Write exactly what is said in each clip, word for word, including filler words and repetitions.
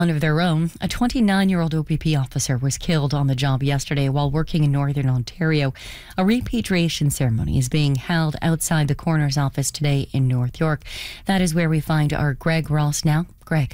One of their own, a twenty-nine-year-old O P P officer was killed on the job yesterday while working in Northern Ontario. A repatriation ceremony is being held outside the coroner's office today in North York. That is where we find our Greg Ross now. Greg.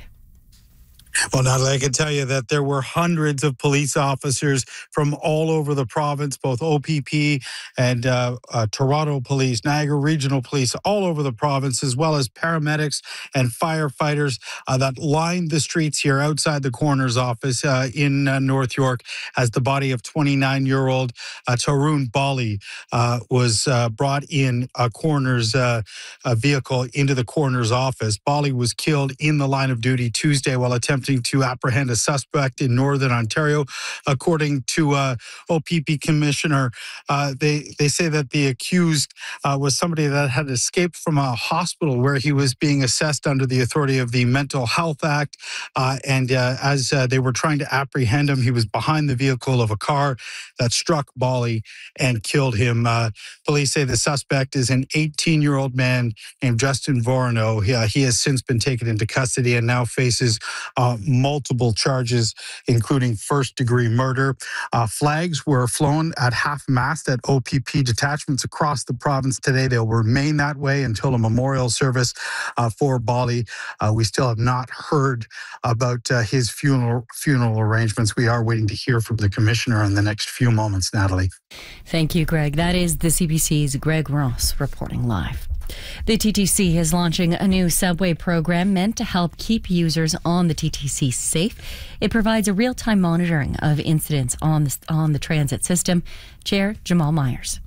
Well, Natalie, I can tell you that there were hundreds of police officers from all over the province, both O P P and uh, uh, Toronto Police, Niagara Regional Police, all over the province, as well as paramedics and firefighters uh, that lined the streets here outside the coroner's office uh, in uh, North York as the body of twenty-nine-year-old uh, Tarun Bali uh, was uh, brought in a coroner's uh, a vehicle into the coroner's office. Bali was killed in the line of duty Tuesday while attempting to apprehend a suspect in Northern Ontario. According to uh, O P P Commissioner, uh, they, they say that the accused uh, was somebody that had escaped from a hospital where he was being assessed under the authority of the Mental Health Act. Uh, and uh, as uh, they were trying to apprehend him, he was behind the vehicle of a car that struck Bali and killed him. Uh, police say the suspect is an eighteen-year-old man named Justin Vorno. He, uh, he has since been taken into custody and now faces uh, multiple charges, including first-degree murder. Uh, flags were flown at half-mast at O P P detachments across the province today. They'll remain that way until a memorial service uh, for Bali. Uh, we still have not heard about uh, his funeral funeral arrangements. We are waiting to hear from the commissioner in the next few moments, Natalie. Thank you, Greg. That is the C B C's Greg Ross reporting live. The T T C is launching a new subway program meant to help keep users on the T T C safe. It provides a real-time monitoring of incidents on the, on the transit system. Chair Jamal Myers.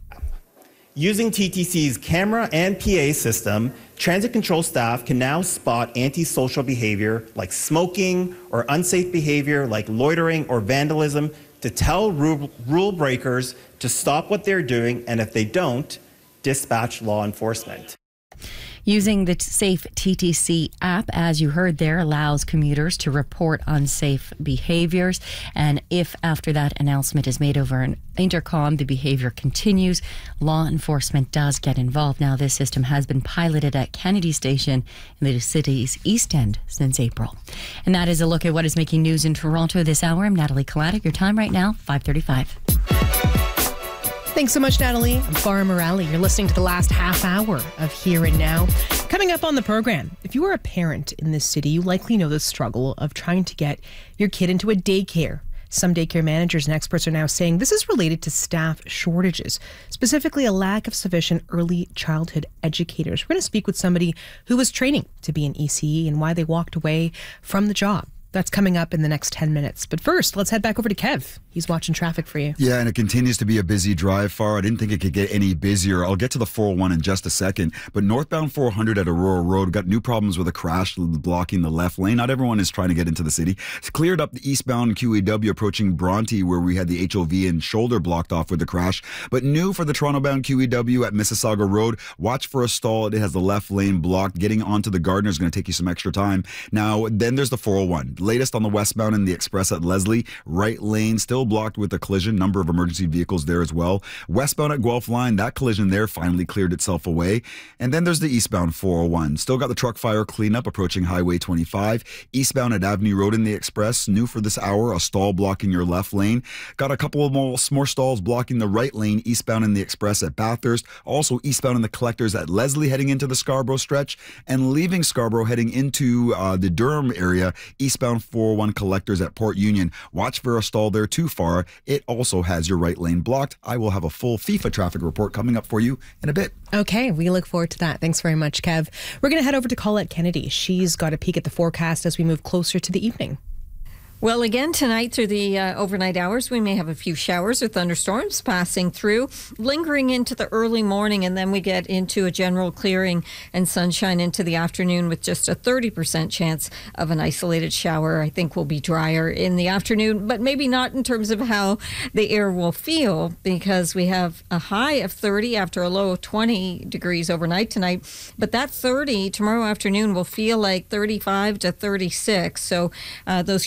Using T T C's camera and P A system, transit control staff can now spot antisocial behavior like smoking or unsafe behavior like loitering or vandalism to tell rule, rule breakers to stop what they're doing, and if they don't, dispatch law enforcement. Using the Safe T T C app, as you heard there, allows commuters to report unsafe behaviors. And if after that announcement is made over an intercom, the behavior continues, law enforcement does get involved. Now, this system has been piloted at Kennedy Station in the city's East End since April. And that is a look at what is making news in Toronto this hour. I'm Natalie Kaladik. Your time right now, five thirty-five. Thanks so much, Natalie. I'm Farah Morali. You're listening to the last half hour of Here and Now. Coming up on the program, if you are a parent in this city, you likely know the struggle of trying to get your kid into a daycare. Some daycare managers and experts are now saying this is related to staff shortages, specifically a lack of sufficient early childhood educators. We're going to speak with somebody who was training to be an E C E and why they walked away from the job. That's coming up in the next ten minutes. But first, let's head back over to Kev. He's watching traffic for you. Yeah, and it continues to be a busy drive far. I didn't think it could get any busier. I'll get to the four oh one in just a second. But northbound four hundred at Aurora Road got new problems with a crash blocking the left lane. Not everyone is trying to get into the city. It's cleared up the eastbound Q E W approaching Bronte, where we had the H O V and shoulder blocked off with the crash. But new for the Toronto-bound Q E W at Mississauga Road. Watch for a stall. It has the left lane blocked. Getting onto the Gardiner is going to take you some extra time. Now, then there's the four oh one. Latest on the westbound in the Express at Leslie. Right lane still blocked with a collision. Number of emergency vehicles there as well. Westbound at Guelph Line, that collision there finally cleared itself away. And then there's the eastbound four oh one. Still got the truck fire cleanup approaching Highway twenty-five. Eastbound at Avenue Road in the Express. New for this hour, a stall blocking your left lane. Got a couple of more, more stalls blocking the right lane eastbound in the Express at Bathurst. Also eastbound in the Collectors at Leslie heading into the Scarborough stretch. And leaving Scarborough heading into uh, the Durham area, eastbound four oh one Collectors at Port Union. Watch for a stall there too far. It also has your right lane blocked. I will have a full FIFA traffic report coming up for you in a bit. Okay, we look forward to that. Thanks very much, Kev. We're going to head over to Colette Kennedy. She's got a peek at the forecast as we move closer to the evening. Well, again, tonight through the uh, overnight hours, we may have a few showers or thunderstorms passing through, lingering into the early morning, and then we get into a general clearing and sunshine into the afternoon with just a thirty percent chance of an isolated shower. I think will be drier in the afternoon, but maybe not in terms of how the air will feel, because we have a high of thirty after a low of twenty degrees overnight tonight. But that thirty tomorrow afternoon will feel like thirty-five to thirty-six. So uh, those humid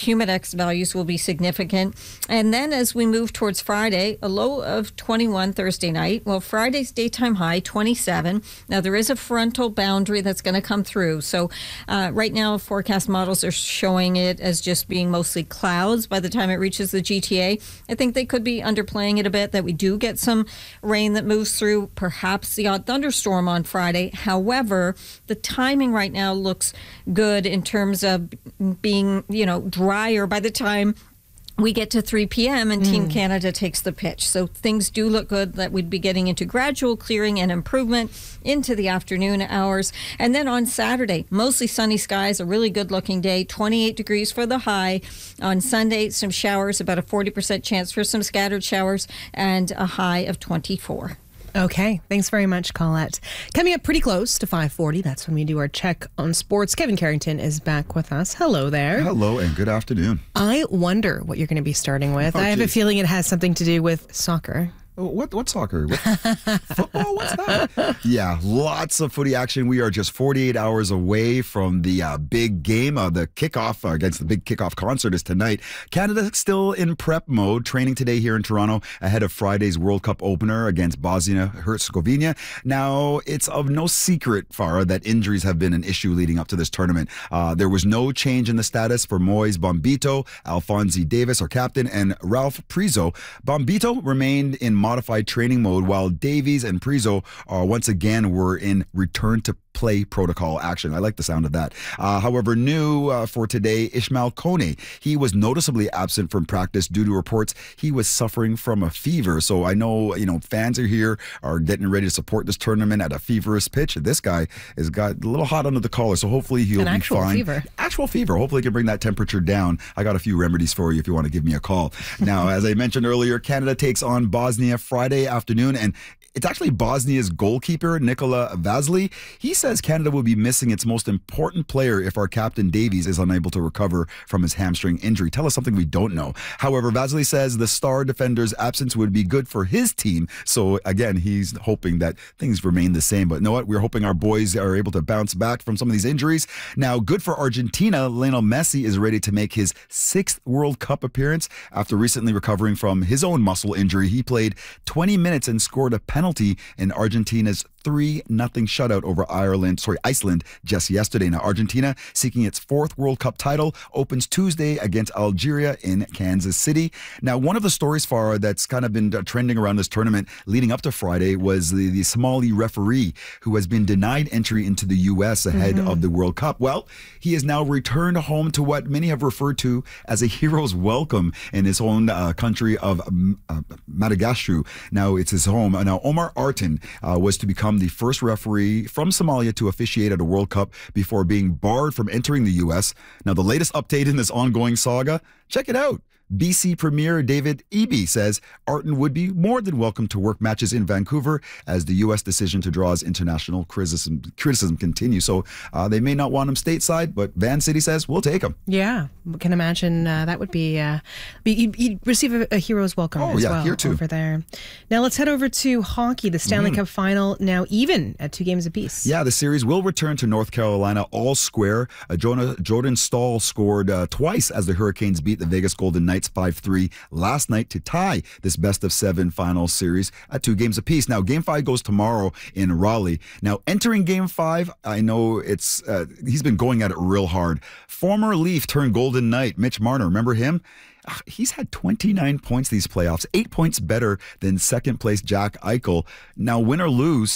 index values will be significant. And then as we move towards Friday, a low of twenty-one Thursday night. Well, Friday's daytime high, twenty-seven. Now, there is a frontal boundary that's going to come through. So uh, right now, forecast models are showing it as just being mostly clouds by the time it reaches the G T A. I think they could be underplaying it a bit, that we do get some rain that moves through, perhaps the odd thunderstorm on Friday. However, the timing right now looks good in terms of being, you know, drier by the time we get to three p.m. and Team mm. Canada takes the pitch. So things do look good, that we'd be getting into gradual clearing and improvement into the afternoon hours. And then on Saturday, mostly sunny skies, a really good looking day, twenty-eight degrees for the high. On Sunday, some showers, about a forty percent chance for some scattered showers, and a high of twenty-four. Okay, thanks very much, Colette. Coming up pretty close to five forty, that's when we do our check on sports. Kevin Carrington is back with us. Hello there. Hello, and good afternoon. I wonder what you're going to be starting with. Oh, I have a geez. feeling it has something to do with soccer. What what soccer? What, football? What's that? Yeah, lots of footy action. We are just forty-eight hours away from the uh, big game. Uh, the kickoff uh, against the big kickoff concert is tonight. Canada still in prep mode, training today here in Toronto ahead of Friday's World Cup opener against Bosnia-Herzegovina. Now, it's of no secret, Farah, that injuries have been an issue leading up to this tournament. Uh, there was no change in the status for Moise Bombito, Alphonse Davis, our captain, and Ralph Prizo. Bombito remained in modified training mode, while Davies and Prizo uh, once again were in return to play protocol action. I like the sound of that. Uh, however, new uh, for today, Ishmael Kone. He was noticeably absent from practice due to reports he was suffering from a fever. So I know, you know, fans are here, are getting ready to support this tournament at a feverish pitch. This guy has got a little hot under the collar, so hopefully he'll An be actual fine. fever. Actual fever. Hopefully he can bring that temperature down. I got a few remedies for you if you want to give me a call. Now, as I mentioned earlier, Canada takes on Bosnia Friday afternoon, and it's actually Bosnia's goalkeeper, Nikola Vasily. He says Canada will be missing its most important player if our captain Davies is unable to recover from his hamstring injury. Tell us something we don't know. However, Vasily says the star defender's absence would be good for his team. So again, he's hoping that things remain the same. But you know what? We're hoping our boys are able to bounce back from some of these injuries. Now, good for Argentina. Lionel Messi is ready to make his sixth World Cup appearance after recently recovering from his own muscle injury. He played twenty minutes and scored a penalty in Argentina's three nothing shutout over Ireland, sorry, Iceland just yesterday. Now, Argentina, seeking its fourth World Cup title, opens Tuesday against Algeria in Kansas City. Now, one of the stories, Farah, that's kind of been trending around this tournament leading up to Friday was the, the Somali referee who has been denied entry into the U S ahead mm-hmm. of the World Cup. Well, he has now returned home to what many have referred to as a hero's welcome in his own uh, country of uh, Madagascar. Now, it's his home. Now, Omar Artan uh, was to become the first referee from Somalia to officiate at a World Cup before being barred from entering the U S. Now, the latest update in this ongoing saga, check it out. B C Premier David Eby says Artan would be more than welcome to work matches in Vancouver as the U S decision to draw his international criticism, criticism continues. So uh, they may not want him stateside, but Van City says we'll take him. Yeah, we can imagine uh, that would be, uh, be he'd, he'd receive a, a hero's welcome oh, as yeah, well here too. over there. Now let's head over to hockey. The Stanley mm. Cup final now even at two games apiece. Yeah, the series will return to North Carolina all square. Uh, Jonah, Jordan Stahl scored uh, twice as the Hurricanes beat the Vegas Golden Knights five three last night to tie this best of seven final series at two games apiece. Now, game five goes tomorrow in Raleigh. Now, entering game five, I know it's uh, he's been going at it real hard. Former Leaf turned Golden Knight, Mitch Marner, remember him? He's had twenty-nine points these playoffs, eight points better than second place Jack Eichel. Now, win or lose,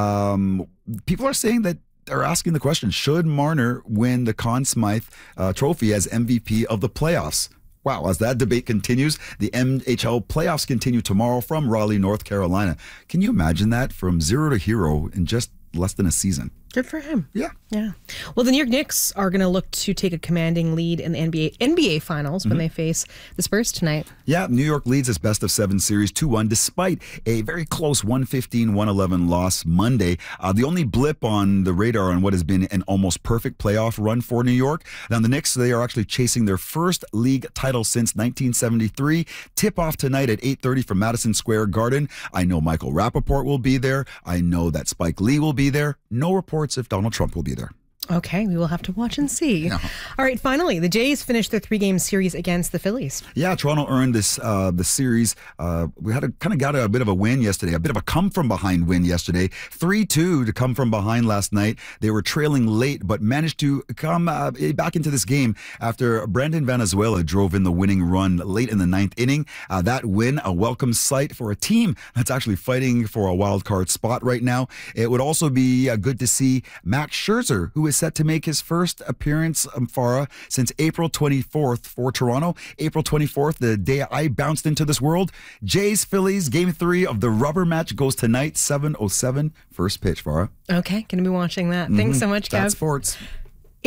um, people are saying that are asking the question, should Marner win the Conn Smythe uh, trophy as M V P of the playoffs? Wow, as that debate continues, the N H L playoffs continue tomorrow from Raleigh, North Carolina. Can you imagine that? From zero to hero in just less than a season. Good for him. Yeah. Yeah. Well, the New York Knicks are going to look to take a commanding lead in the N B A N B A Finals mm-hmm. when they face the Spurs tonight. Yeah, New York leads its best of seven series two one despite a very close one fifteen one eleven loss Monday. Uh, the only blip on the radar on what has been an almost perfect playoff run for New York. Now, the Knicks, they are actually chasing their first league title since nineteen seventy-three. Tip-off tonight at eight thirty from Madison Square Garden. I know Michael Rappaport will be there. I know that Spike Lee will be there. No reports if Donald Trump will be there. Okay, we will have to watch and see. No. All right, finally, the Jays finished their three-game series against the Phillies. Yeah, Toronto earned this uh, the series. Uh, we had a kind of got a, a bit of a win yesterday, a bit of a come-from-behind win yesterday. three two to come from behind last night. They were trailing late, but managed to come uh, back into this game after Brandon Venezuela drove in the winning run late in the ninth inning. Uh, that win, a welcome sight for a team that's actually fighting for a wild card spot right now. It would also be uh, good to see Max Scherzer, who is set to make his first appearance, um, Farah, since April twenty-fourth for Toronto. April twenty-fourth, the day I bounced into this world. Jays, Phillies, game three of the rubber match goes tonight, seven oh seven, first pitch, Farah. Okay, going to be watching that. Mm-hmm. Thanks so much, Kev. That's sports.